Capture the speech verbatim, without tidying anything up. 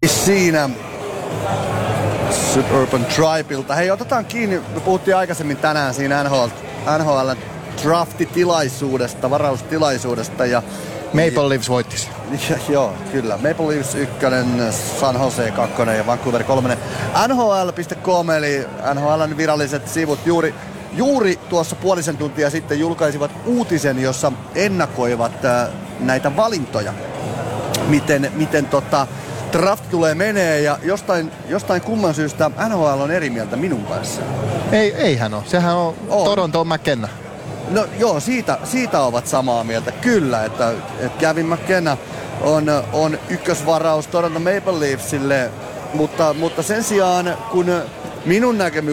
Siinä Suburban Tribilta. Hei, otetaan kiinni. Me puhuttiin aikaisemmin tänään siinä N H L, N H L draftitilaisuudesta, varaustilaisuudesta. Ja Maple Leafs voittis. Ja, joo, kyllä. Maple Leafs ykkönen, San Jose kakkonen ja Vancouver kolmonen. N H L piste com eli N H L:n viralliset sivut juuri, juuri tuossa puolisen tuntia sitten julkaisivat uutisen, jossa ennakoivat äh, näitä valintoja. Miten, miten tota, draft tulee menee ja jostain, jostain kumman syystä N H L on eri mieltä minun kanssa. Ei, eihän ole. Sehän on, on. Toronto on McKenna. No joo, siitä, siitä ovat samaa mieltä. Kyllä, että, että Gavin McKenna on, on ykkösvaraus Toronto Maple Leafsille, mutta, mutta sen sijaan kun minun näkemy,